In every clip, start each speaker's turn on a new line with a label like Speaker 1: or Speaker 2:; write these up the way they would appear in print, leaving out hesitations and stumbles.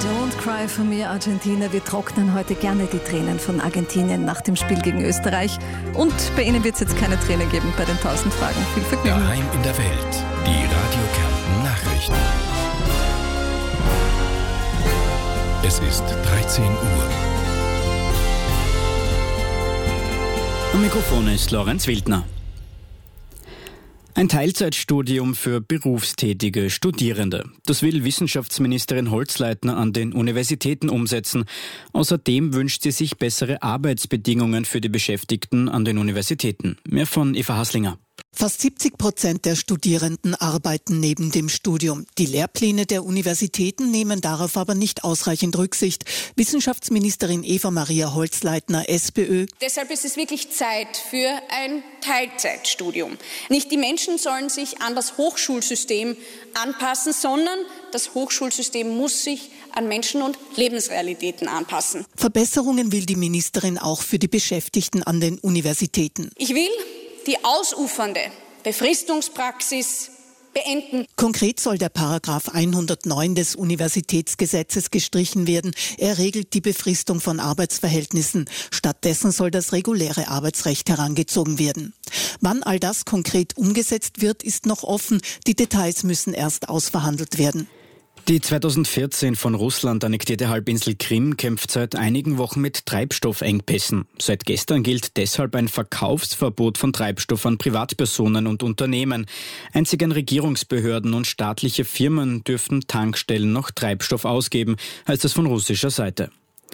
Speaker 1: Don't cry for me, Argentina. Wir trocknen heute gerne die Tränen von Argentinien nach dem Spiel gegen Österreich. Und bei Ihnen wird es jetzt keine Träne geben bei den 1000 Fragen. Viel Vergnügen.
Speaker 2: Daheim in der Welt. Die Radio Kärnten Nachrichten. Es ist 13 Uhr.
Speaker 3: Am Mikrofon ist Lorenz Wildner. Ein Teilzeitstudium für berufstätige Studierende. Das will Wissenschaftsministerin Holzleitner an den Universitäten umsetzen. Außerdem wünscht sie sich bessere Arbeitsbedingungen für die Beschäftigten an den Universitäten. Mehr von Eva Haslinger.
Speaker 4: Fast 70% der Studierenden arbeiten neben dem Studium. Die Lehrpläne der Universitäten nehmen darauf aber nicht ausreichend Rücksicht. Wissenschaftsministerin Eva-Maria Holzleitner, SPÖ.
Speaker 5: Deshalb ist es wirklich Zeit für ein Teilzeitstudium. Nicht die Menschen sollen sich an das Hochschulsystem anpassen, sondern das Hochschulsystem muss sich an Menschen und Lebensrealitäten anpassen.
Speaker 4: Verbesserungen will die Ministerin auch für die Beschäftigten an den Universitäten.
Speaker 5: Ich will die ausufernde Befristungspraxis beenden.
Speaker 4: Konkret soll der Paragraph 109 des Universitätsgesetzes gestrichen werden. Er regelt die Befristung von Arbeitsverhältnissen. Stattdessen soll das reguläre Arbeitsrecht herangezogen werden. Wann all das konkret umgesetzt wird, ist noch offen. Die Details müssen erst ausverhandelt werden.
Speaker 3: Die 2014 von Russland annektierte Halbinsel Krim kämpft seit einigen Wochen mit Treibstoffengpässen. Seit gestern gilt deshalb ein Verkaufsverbot von Treibstoff an Privatpersonen und Unternehmen. Einzig an Regierungsbehörden und staatliche Firmen dürfen Tankstellen noch Treibstoff ausgeben, heißt es von russischer Seite.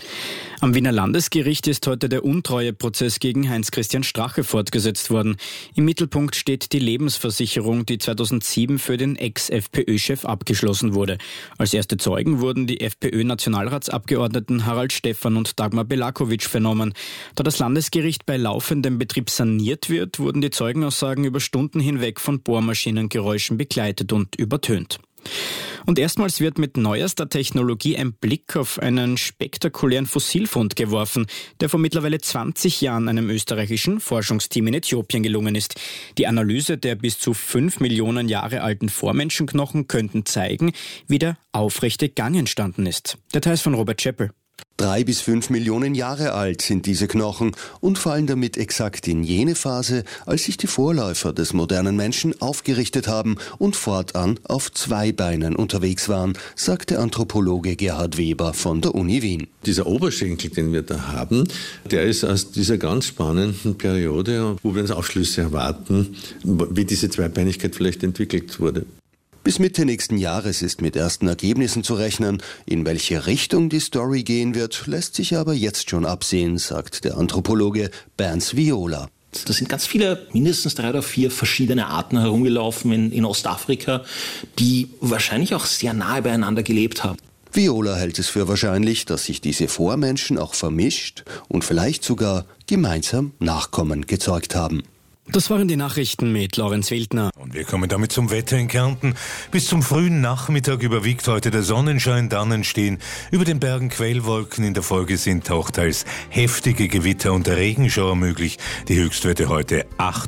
Speaker 3: Am Wiener Landesgericht ist heute der Untreueprozess gegen Heinz-Christian Strache fortgesetzt worden. Im Mittelpunkt steht die Lebensversicherung, die 2007 für den Ex-FPÖ-Chef abgeschlossen wurde. Als erste Zeugen wurden die FPÖ-Nationalratsabgeordneten Harald Stephan und Dagmar Belakovic vernommen. Da das Landesgericht bei laufendem Betrieb saniert wird, wurden die Zeugenaussagen über Stunden hinweg von Bohrmaschinengeräuschen begleitet und übertönt. Und erstmals wird mit neuester Technologie ein Blick auf einen spektakulären Fossilfund geworfen, der vor mittlerweile 20 Jahren einem österreichischen Forschungsteam in Äthiopien gelungen ist. Die Analyse der bis zu 5 Millionen Jahre alten Vormenschenknochen könnten zeigen, wie der aufrechte Gang entstanden ist. Details von Robert Scheppel.
Speaker 6: 3 bis 5 Millionen Jahre alt sind diese Knochen und fallen damit exakt in jene Phase, als sich die Vorläufer des modernen Menschen aufgerichtet haben und fortan auf 2 Beinen unterwegs waren, sagt der Anthropologe Gerhard Weber von der Uni Wien.
Speaker 7: Dieser Oberschenkel, den wir da haben, der ist aus dieser ganz spannenden Periode, wo wir uns Aufschlüsse erwarten, wie diese Zweibeinigkeit vielleicht entwickelt wurde.
Speaker 6: Bis Mitte nächsten Jahres ist mit ersten Ergebnissen zu rechnen. In welche Richtung die Story gehen wird, lässt sich aber jetzt schon absehen, sagt der Anthropologe Bernd Viola.
Speaker 8: Da sind ganz viele, mindestens 3 oder 4 verschiedene Arten herumgelaufen in Ostafrika, die wahrscheinlich auch sehr nahe beieinander gelebt haben.
Speaker 6: Viola hält es für wahrscheinlich, dass sich diese Vormenschen auch vermischt und vielleicht sogar gemeinsam Nachkommen gezeugt haben.
Speaker 3: Das waren die Nachrichten mit Lorenz Wildner.
Speaker 9: Und wir kommen damit zum Wetter in Kärnten. Bis zum frühen Nachmittag überwiegt heute der Sonnenschein, dann entstehen über den Bergen Quellwolken. In der Folge sind auch teils heftige Gewitter und Regenschauer möglich. Die Höchstwerte heute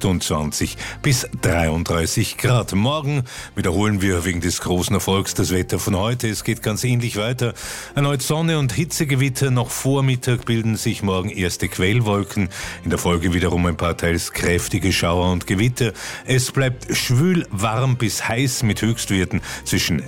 Speaker 9: 28 bis 33 Grad. Morgen wiederholen wir wegen des großen Erfolgs das Wetter von heute. Es geht ganz ähnlich weiter. Erneut Sonne und Hitzegewitter. Noch vor Mittag bilden sich morgen erste Quellwolken. In der Folge wiederum ein paar teils kräftige Schauer und Gewitter. Es bleibt schwül, warm bis heiß mit Höchstwerten zwischen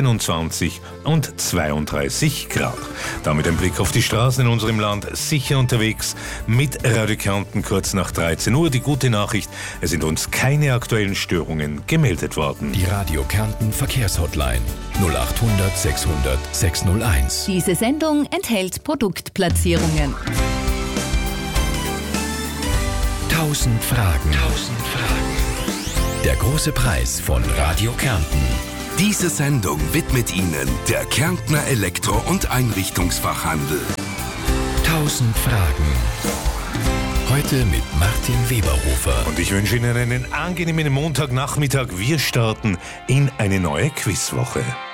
Speaker 9: 27 und 32 Grad. Damit ein Blick auf die Straßen in unserem Land. Sicher unterwegs mit Radio Kärnten kurz nach 13 Uhr. Die gute Nachricht, es sind uns keine aktuellen Störungen gemeldet worden.
Speaker 2: Die Radio Kärnten Verkehrshotline 0800 600 601.
Speaker 1: Diese Sendung enthält Produktplatzierungen.
Speaker 2: 1000 Fragen. Der große Preis von Radio Kärnten.
Speaker 10: Diese Sendung widmet Ihnen der Kärntner Elektro- und Einrichtungsfachhandel.
Speaker 2: 1000 Fragen. Heute mit Martin Weberhofer.
Speaker 9: Und ich wünsche Ihnen einen angenehmen Montagnachmittag. Wir starten in eine neue Quizwoche.